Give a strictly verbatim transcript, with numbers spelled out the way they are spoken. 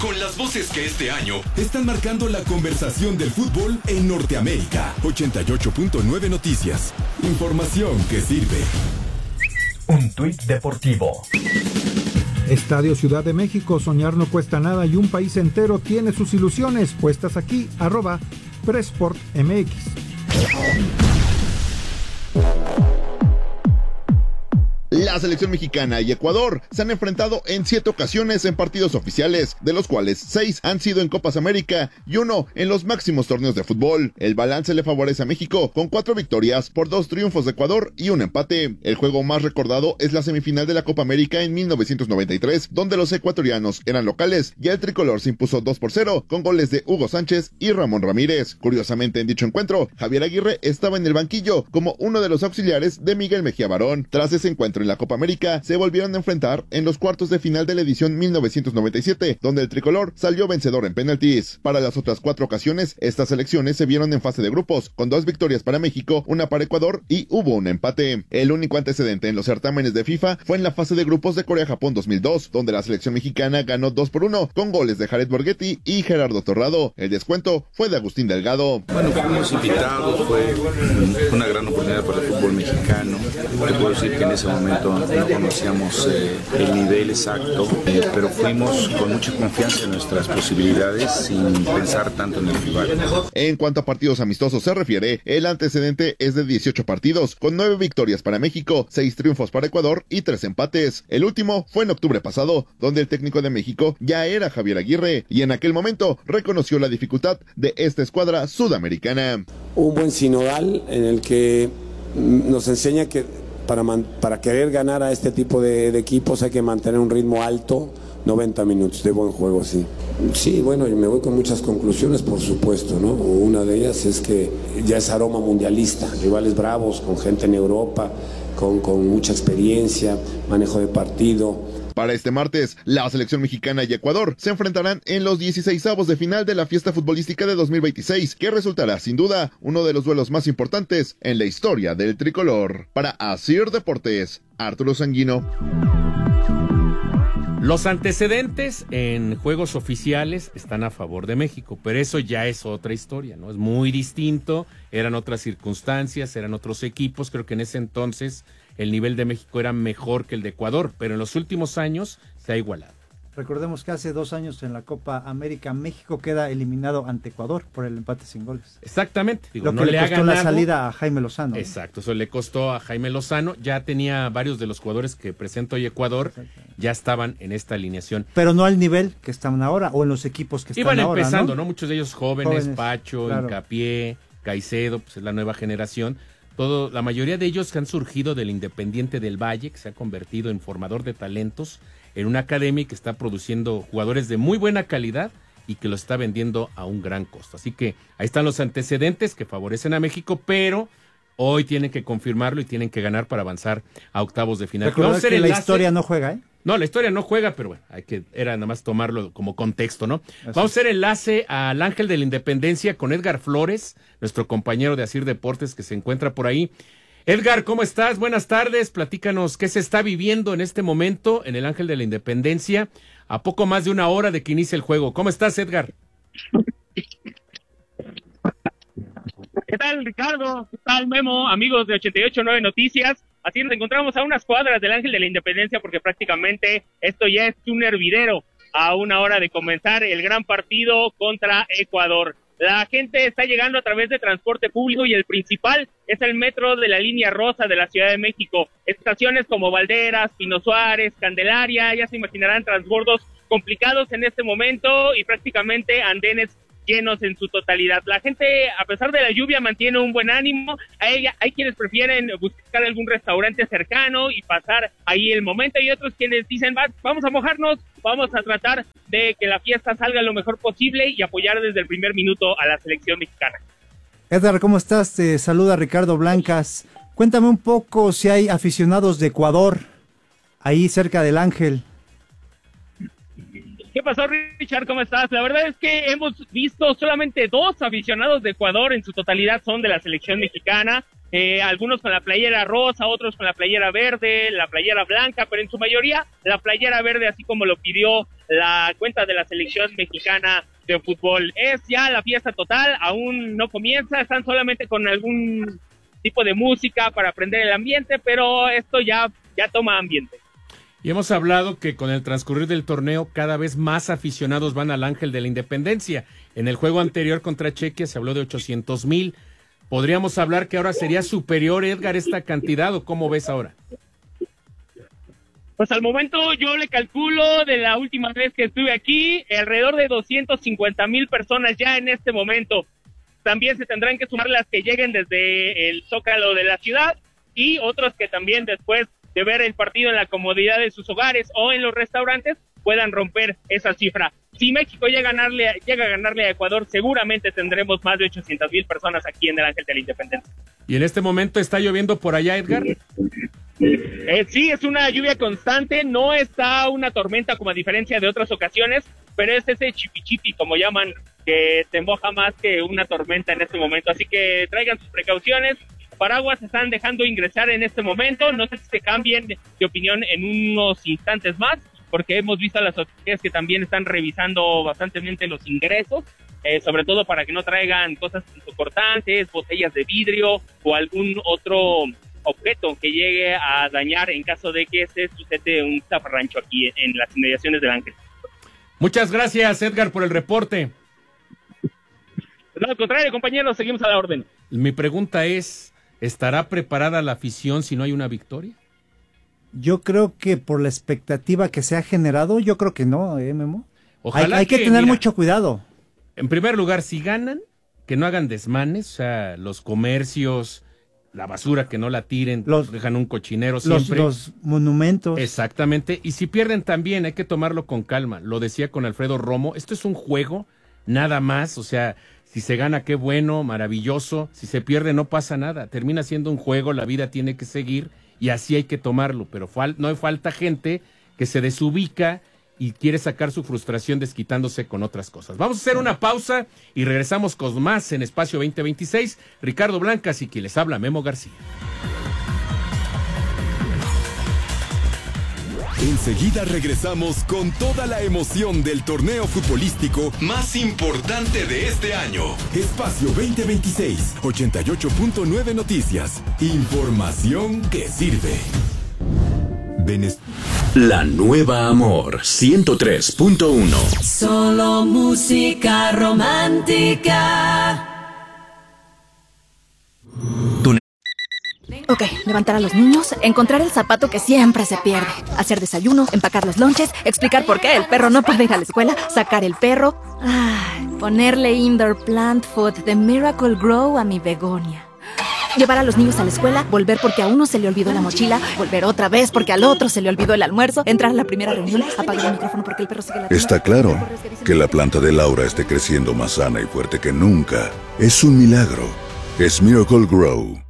con las voces que este año están marcando la conversación del fútbol en Norteamérica. ochenta y ocho punto nueve Noticias. Información que sirve. Un tuit deportivo. Estadio Ciudad de México, soñar no cuesta nada y un país entero tiene sus ilusiones puestas aquí, arroba Pressport M X. La selección mexicana y Ecuador se han enfrentado en siete ocasiones en partidos oficiales, de los cuales seis han sido en Copas América y uno en los máximos torneos de fútbol. El balance le favorece a México, con cuatro victorias por dos triunfos de Ecuador y un empate. El juego más recordado es la semifinal de la Copa América en mil novecientos noventa y tres, donde los ecuatorianos eran locales y el tricolor se impuso dos por cero, con goles de Hugo Sánchez y Ramón Ramírez. Curiosamente, en dicho encuentro, Javier Aguirre estaba en el banquillo como uno de los auxiliares de Miguel Mejía Barón. Tras ese encuentro en la Copa América, se volvieron a enfrentar en los cuartos de final de la edición mil novecientos noventa y siete, donde el tricolor salió vencedor en penaltis. Para las otras cuatro ocasiones, estas selecciones se vieron en fase de grupos, con dos victorias para México, una para Ecuador y hubo un empate. El único antecedente en los certámenes de FIFA fue en la fase de grupos de Corea-Japón dos mil dos, donde la selección mexicana ganó dos por uno, con goles de Jared Borghetti y Gerardo Torrado. El descuento fue de Agustín Delgado. Bueno, fuimos invitados, fue una gran oportunidad para el fútbol mexicano. Te puedo decir que en ese momento no conocíamos eh, el nivel exacto, eh, pero fuimos con mucha confianza en nuestras posibilidades sin pensar tanto en el rival. En cuanto a partidos amistosos se refiere, el antecedente es de dieciocho partidos, con nueve victorias para México, seis triunfos para Ecuador y tres empates. El último fue en octubre pasado, donde el técnico de México ya era Javier Aguirre, y en aquel momento reconoció la dificultad de esta escuadra sudamericana. Un buen sinodal en el que nos enseña que Para, man, para querer ganar a este tipo de, de equipos hay que mantener un ritmo alto, noventa minutos de buen juego, sí. Sí, bueno, yo me voy con muchas conclusiones, por supuesto, ¿no? Una de ellas es que ya es aroma mundialista, rivales bravos, con gente en Europa, con, con mucha experiencia, manejo de partido. Para este martes, la selección mexicana y Ecuador se enfrentarán en los dieciseisavos de final de la fiesta futbolística de dos mil veintiséis, que resultará sin duda uno de los duelos más importantes en la historia del tricolor. Para Asir Deportes, Arturo Sanguino. Los antecedentes en juegos oficiales están a favor de México, pero eso ya es otra historia, ¿no? Es muy distinto, eran otras circunstancias, eran otros equipos. Creo que en ese entonces el nivel de México era mejor que el de Ecuador, pero en los últimos años se ha igualado. Recordemos que hace dos años en la Copa América México queda eliminado ante Ecuador por el empate sin goles. Exactamente. Digo, Lo que no le, le costó ha ganado la salida a Jaime Lozano. Exacto, eso le costó a Jaime Lozano. Ya tenía varios de los jugadores que presenta hoy Ecuador, ya estaban en esta alineación. Pero no al nivel que están ahora o en los equipos que están Iban ahora, empezando, ¿no? ¿no? Muchos de ellos jóvenes, jóvenes Pacho, claro. Hincapié, Caicedo, pues es la nueva generación. Todo, la mayoría de ellos que han surgido del Independiente del Valle, que se ha convertido en formador de talentos, en una academia que está produciendo jugadores de muy buena calidad y que lo está vendiendo a un gran costo. Así que ahí están los antecedentes que favorecen a México, pero hoy tienen que confirmarlo y tienen que ganar para avanzar a octavos de final. Vamos a hacer que la historia no juega, ¿eh? No, la historia no juega, pero bueno, hay que, era nada más tomarlo como contexto, ¿no? Así. Vamos a hacer enlace al Ángel de la Independencia con Edgar Flores, nuestro compañero de Asir Deportes que se encuentra por ahí. Edgar, ¿cómo estás? Buenas tardes, platícanos qué se está viviendo en este momento en el Ángel de la Independencia, a poco más de una hora de que inicie el juego. ¿Cómo estás, Edgar? ¿Qué tal, Ricardo? ¿Qué tal, Memo? Amigos de ochenta y ocho punto nueve Noticias. Así nos encontramos a unas cuadras del Ángel de la Independencia porque prácticamente esto ya es un hervidero a una hora de comenzar el gran partido contra Ecuador. La gente está llegando a través de transporte público y el principal es el metro de la línea rosa de la Ciudad de México. Estaciones como Valderas, Pino Suárez, Candelaria, ya se imaginarán transbordos complicados en este momento y prácticamente andenes llenos en su totalidad. La gente, a pesar de la lluvia, mantiene un buen ánimo. Hay, hay quienes prefieren buscar algún restaurante cercano y pasar ahí el momento, y otros quienes dicen, Va, vamos a mojarnos, vamos a tratar de que la fiesta salga lo mejor posible y apoyar desde el primer minuto a la selección mexicana. Edgar, ¿cómo estás? Te saluda Ricardo Blancas. Cuéntame un poco si hay aficionados de Ecuador ahí cerca del Ángel. ¿Qué pasó, Richard? ¿Cómo estás? La verdad es que hemos visto solamente dos aficionados de Ecuador, en su totalidad son de la selección mexicana. eh, algunos con la playera rosa, otros con la playera verde, la playera blanca, pero en su mayoría la playera verde, así como lo pidió la cuenta de la selección mexicana de fútbol. Es ya la fiesta total, aún no comienza, están solamente con algún tipo de música para prender el ambiente, pero esto ya, ya toma ambiente. Y hemos hablado que con el transcurrir del torneo cada vez más aficionados van al Ángel de la Independencia. En el juego anterior contra Chequia se habló de ochocientos mil. ¿Podríamos hablar que ahora sería superior, Edgar, esta cantidad, o cómo ves ahora? Pues al momento yo le calculo, de la última vez que estuve aquí, alrededor de doscientas cincuenta mil personas ya en este momento. También se tendrán que sumar las que lleguen desde el Zócalo de la ciudad y otros que también después de ver el partido en la comodidad de sus hogares o en los restaurantes puedan romper esa cifra. Si México llega a ganarle, llega a ganarle a Ecuador, seguramente tendremos más de ochocientas mil personas aquí en el Ángel de la Independencia. ¿Y en este momento está lloviendo por allá, Edgar? Eh, sí, es una lluvia constante, no está una tormenta como a diferencia de otras ocasiones, pero es ese chipichipi, como llaman, que te moja más que una tormenta en este momento, así que traigan sus precauciones. Paraguas se están dejando ingresar en este momento, no sé si se cambien de, de opinión en unos instantes más, porque hemos visto a las autoridades que también están revisando bastantemente los ingresos, eh, sobre todo para que no traigan cosas cortantes, botellas de vidrio o algún otro objeto que llegue a dañar en caso de que se suceda un zafarrancho aquí en las inmediaciones del Ángel. Muchas gracias, Edgar, por el reporte. No, al contrario, compañeros, seguimos a la orden. Mi pregunta es, ¿estará preparada la afición si no hay una victoria? Yo creo que por la expectativa que se ha generado, yo creo que no, ¿eh, Memo? Ojalá hay, hay que, que tener mira, mucho cuidado. En primer lugar, si ganan, que no hagan desmanes, o sea, los comercios, la basura que no la tiren, los, dejan un cochinero siempre. Los, los monumentos. Exactamente, y si pierden también hay que tomarlo con calma. Lo decía con Alfredo Romo, esto es un juego, nada más, o sea, si se gana, qué bueno, maravilloso, si se pierde no pasa nada, termina siendo un juego, la vida tiene que seguir y así hay que tomarlo, pero fal- no hay falta gente que se desubica y quiere sacar su frustración desquitándose con otras cosas. Vamos a hacer una pausa y regresamos con más en Espacio veinte veintiséis. Ricardo Blancas y quien les habla, Memo García. Enseguida regresamos con toda la emoción del torneo futbolístico más importante de este año. Espacio veinte veintiséis, ochenta y ocho punto nueve Noticias. Información que sirve. Venez- La Nueva Amor ciento tres punto uno. Solo música romántica. Ok, levantar a los niños, encontrar el zapato que siempre se pierde, hacer desayuno, empacar los lonches, explicar por qué el perro no puede ir a la escuela, sacar el perro, ay, ponerle indoor plant food de Miracle Grow a mi begonia. Llevar a los niños a la escuela, volver porque a uno se le olvidó la mochila, volver otra vez porque al otro se le olvidó el almuerzo, entrar a la primera reunión, apagar el micrófono porque el perro sigue la... Está claro que la planta de Laura esté creciendo más sana y fuerte que nunca. Es un milagro. Es Miracle Grow.